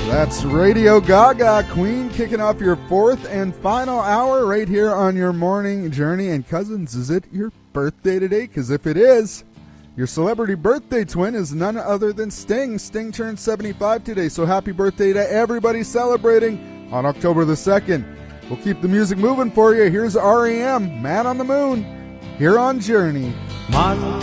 That's Radio Gaga, Queen, kicking off your fourth and final hour right here on your morning journey. And cousins, is it your birthday today? Because if it is, your celebrity birthday twin is none other than Sting. Sting turned 75 today, so happy birthday to everybody celebrating on October the 2nd. We'll keep the music moving for you. Here's R.E.M., Man on the Moon, here on Journey.